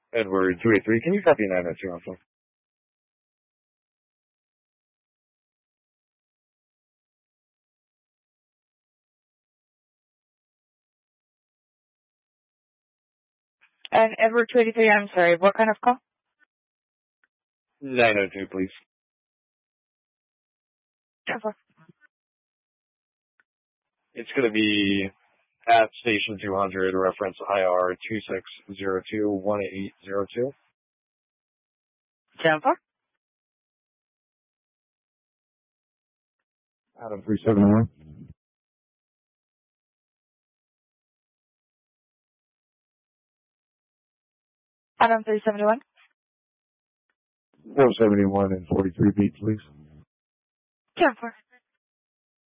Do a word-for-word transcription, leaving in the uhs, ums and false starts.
Edward two eight three, can you copy nine oh two on phone? And Edward two eighty three, I'm sorry, what kind of call? nine oh two, please. Sure. It's going to be at station two hundred, reference I R two six zero two one eight zero two. Jennifer? Adam three seventy-one. Adam three seventy-one. four seventy-one and forty-three beat, please. Jennifer.